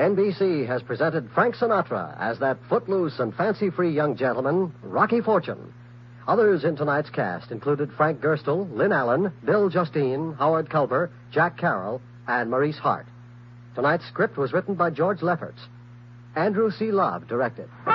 NBC has presented Frank Sinatra as that footloose and fancy-free young gentleman, Rocky Fortune. Others in tonight's cast included Frank Gerstle, Lynn Allen, Bill Justine, Howard Culber, Jack Carroll, and Maurice Hart. Tonight's script was written by George Lefferts. Andrew C. Lobb directed.